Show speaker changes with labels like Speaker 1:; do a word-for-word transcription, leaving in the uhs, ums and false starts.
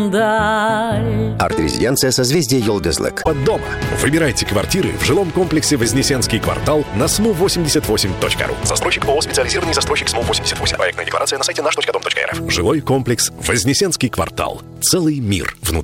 Speaker 1: миндаль.
Speaker 2: Арт-резиденция созвездия Йолдызлык.
Speaker 3: Под дома. Выбирайте квартиры в жилом комплексе Вознесенский квартал на сму восемьдесят восемь точка ру. Застройщик ООО «Специализированный застройщик СМУ восемьдесят восемь». Проектная декларация на сайте наш точка дом точка эр эф. Жилой комплекс Вознесенский квартал. Целый мир внутри.